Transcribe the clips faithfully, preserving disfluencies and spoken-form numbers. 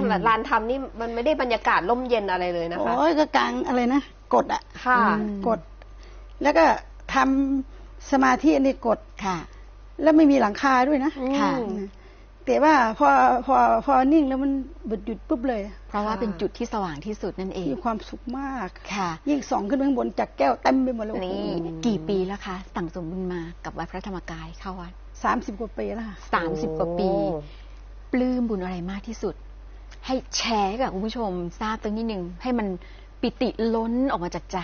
ลานธรรมนี่มันไม่ได้บรรยากาศร่มเย็นอะไรเลยนะคะโอ้ยก็กลางอะไรนะกดอ่ะค่ะกดแล้วก็ทำสมาธิในกดค่ะแล้วไม่มีหลังคาด้วยนะค่ะแต่ว่าพอพอพอนิ่งแล้วมันหยุดหยุดปุ๊บเลยเพราะว่าเป็นจุดที่สว่างที่สุดนั่นเองมีความสุขมากค่ะยิ่งส่องขึ้นไปข้างบนจากแก้วเต็มไปหมดเลยนี่กี่ปีแล้วคะสั่งสมบุญมากับวัดพระธรรมกายเข้าวัดสามสิบกว่าปีแล้วค่ะสามสิบกว่าปีปลื้มบุญอะไรมากที่สุดให้แชร์กับคุณผู้ชมทราบตั้งนิดนึงให้มันปิติล้นออกมาจากใจ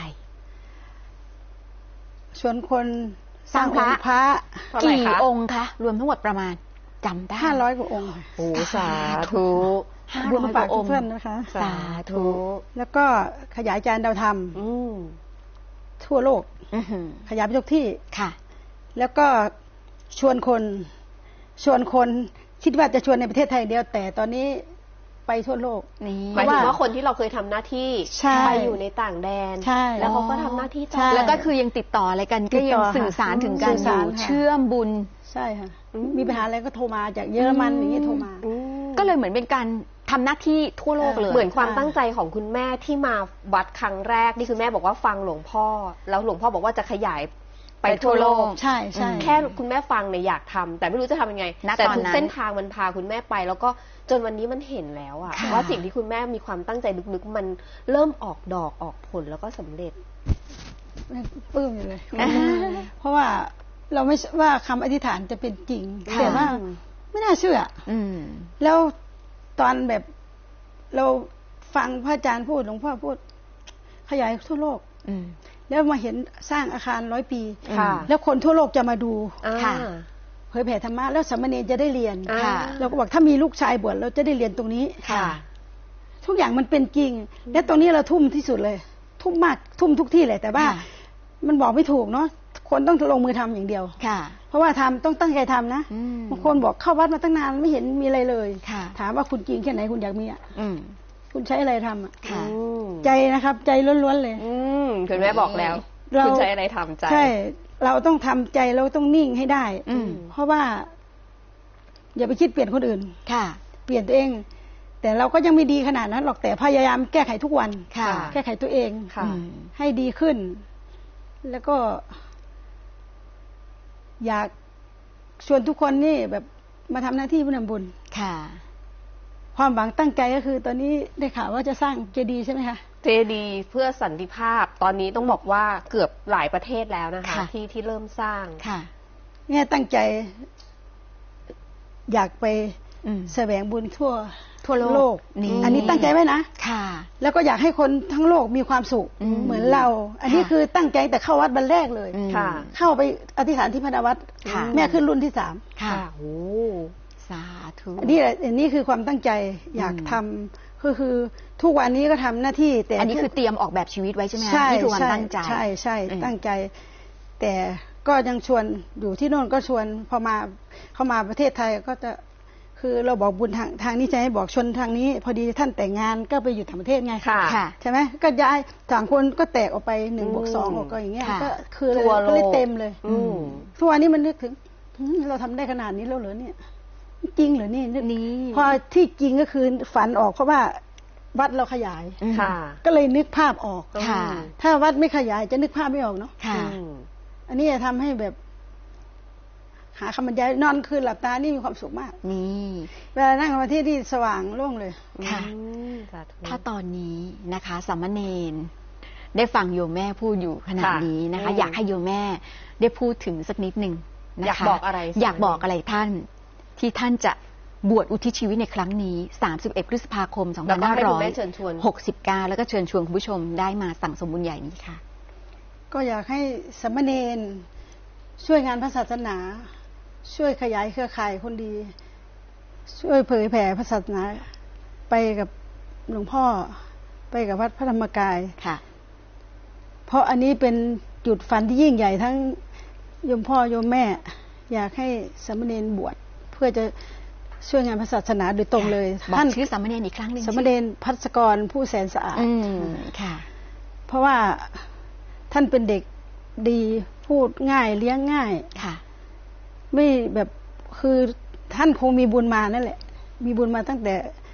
ชวนคนสร้างพระพระกี่องค์คะรวมทั้งหมดประมาณจำได้ห้าร้อยกว่าองค์โอ้สาธุห้าร้อยกว่าองค์เพื่อนนะคะสาธุแล้วก็ขยายจานดาวธรรมทั่วโลกขยายไปทุกที่ค่ะแล้วก็ชวนคนชวนคนคิดว่าจะชวนในประเทศไทยเดียวแต่ตอนนี้ไปทั่วโลกหมายถึงว่าคนที่เราเคยทำหน้าที่ไปอยู่ในต่างแดนแล้วเขาก็ทำหน้าที่ต่อแล้วก็คือยังติดต่ออะไรกันก็ยังสื่อสารถึงกันอยู่เชื่อมบุญใช่ค่ะมีปัญหาอะไรก็โทรมาจากเยอรมันอย่างนี้โทรมาก็เลยเหมือนเป็นการทำหน้าที่ทั่วโลกเลยเหมือนความตั้งใจของคุณแม่ที่มาวัดครั้งแรกนี่คือแม่บอกว่าฟังหลวงพ่อแล้วหลวงพ่อบอกว่าจะขยายไปทั่วโลกใช่ใช่แค่คุณแม่ฟังเนี่ยอยากทำแต่ไม่รู้จะทำยังไงแต่ทุกเส้นทางมันพาคุณแม่ไปแล้วก็จนวันนี้มันเห็นแล้วอะว่าสิ่งที่คุณแม่มีความตั้งใจลึกๆมันเริ่มออกดอกออกผลแล้วก็สำเร็จปลื้มอยู่เลยเพราะว่าเราไม่ว่าคำอธิษฐานจะเป็นจริงแต่ว่าไม่น่าเชื่อแล้วตอนแบบเราฟังพระอาจารย์พูดหลวงพ่อพูดขยายทั่วโลกแล้วมาเห็นสร้างอาคารร้อยปีแล้วคนทั่วโลกจะมาดูเผยแผ่ธรรมะแล้วสามเณรจะได้เรียนเราก็บอกถ้ามีลูกชายบวชเราจะได้เรียนตรงนี้ทุกอย่างมันเป็นจริงและตรงนี้เราทุ่มที่สุดเลยทุ่มมากทุ่มทุกที่เลยแต่ว่ามันบอกไม่ถูกเนาะคนต้องลงมือทำอย่างเดียวเพราะว่าทำต้องตั้งใจทำนะบางคนบอกเข้าวัดมาตั้งนานไม่เห็นมีอะไรเลยถามว่าคุณจริงแค่ไหนคุณอยากมีอ่ะคุณใช้อะไรทำอ่ะใจนะครับใจล้วนๆเลยคุณแม่บอกแล้วคุณใช้อะไรทำใจใช่เราต้องทำใจเราต้องนิ่งให้ได้เพราะว่าอย่าไปคิดเปลี่ยนคนอื่นเปลี่ยนตัวเองแต่เราก็ยังไม่ดีขนาดนั้นหรอกแต่พยายามแก้ไขทุกวันแก้ไขตัวเองให้ดีขึ้นแล้วก็อยากชวนทุกคนนี่แบบมาทำหน้าที่ผู้นำบุญค่ะความหวังตั้งใจก็คือตอนนี้ได้ข่าวว่าจะสร้างเจดีย์ใช่ไหมคะเจดีย์เพื่อสันติภาพตอนนี้ต้องบอกว่าเกือบหลายประเทศแล้วนะคะที่ที่เริ่มสร้างค่ะเนี่ยตั้งใจอยากไปแสวงบุญทั่วทั่วโลกอันนี้ตั้งใจไว้นะค่ะแล้วก็อยากให้คนทั้งโลกมีความสุขเหมือนเราอันนี้คือตั้งใจแต่เข้าวัดวันแรกเลยค่ะเข้าไปอธิษฐานที่พระวัดแม่ขึ้นรุ่นที่สามค่ะโอ้สาธุอันนี้อันนี้คือความตั้งใจอยากทำคือคือทุกวันนี้ก็ทำหน้าที่แต่อันนี้คือเตรียมออกแบบชีวิตไว้ใช่ไหมนี่คือความตั้งใจใช่ใช่ตั้งใจแต่ก็ยังชวนอยู่ที่โน่นก็ชวนพอมาเข้ามาประเทศไทยก็จะคือเราบอกบุญทางทางนี้จะให้บอกชนทางนี้พอดีท่านแต่งงานก็ไปอยู่ต่างประเทศไงค่ะใช่ไหมก็ย้ายต่างคนก็แตกออกไปหนึ่งบวกสองออกก็อย่างเงี้ยก็คือก็เลยเต็มเลยทุกวันนี้มันนึกถึงเราทำได้ขนาดนี้แล้วเหรอเนี่ยจริงเหรอนี่นี่พอที่จริงก็คือฝันออกเพราะว่าวัดเราขยายก็เลยนึกภาพออกถ้าวัดไม่ขยายจะนึกภาพไม่ออกเนาะอันนี้จะทำให้แบบหาคำบรรยายนอนคืนหลับตานี่มีความสุขมากนี่เวลานั่งสมาธิที่สว่างโล่งเลยค่ะถ้าตอนนี้นะคะสามเณรได้ฟังโยมแม่พูดอยู่ขนาดนี้นะคะอยากให้โยมแม่ได้พูดถึงสักนิดหนึ่งนะคะอยากบอกอะไรอยากบอกอะไรท่านที่ท่านจะบวชอุทิศชีวิตในครั้งนี้สามสิบเอ็ดพฤษภาคมสองพันห้าร้อยหกสิบเก้าแล้วก็เชิญชวนคุณผู้ชมได้มาสั่งสมบุญใหญ่นี้ค่ะก็อยากให้สามเณรช่วยงานพระศาสนาช่วยขยายเครือข่ายคนดีช่วยเผยแผ่พระศาสนาไปกับหลวงพ่อไปกับวัดพระธรรมกายค่ะเพราะอันนี้เป็นจุดฝันที่ยิ่งใหญ่ทั้งโยมพ่อโยมแม่อยากให้สามเณรบวชเพื่อจะช่วยงานพระศาสนาโดยตรงเลยท่านชื่อสามเณรอีกครั้งหนึ่งสามเณรภัสกรผู้แสนสะอาดค่ะเพราะว่าท่านเป็นเด็กดีพูดง่ายเลี้ยงง่ายค่ะไม่แบบคือท่านคงมีบุญมานั่นแหละมีบุญมาตั้งแต่